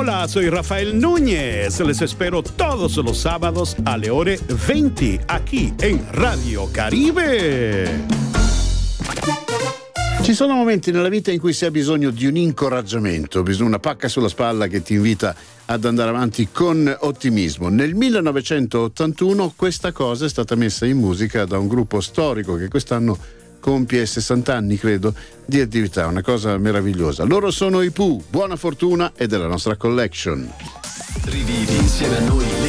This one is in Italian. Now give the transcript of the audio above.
Hola, soy Rafael Núñez. Les espero todos los sábados alle ore 20 aquí en Radio Caribe. Ci sono momenti nella vita in cui si ha bisogno di un incoraggiamento, una pacca sulla spalla che ti invita ad andare avanti con ottimismo. Nel 1981 questa cosa è stata messa in musica da un gruppo storico che quest'anno compie 60 anni, credo, di attività, una cosa meravigliosa. Loro sono i Pooh, buona fortuna e della nostra collection. Rivivi insieme a noi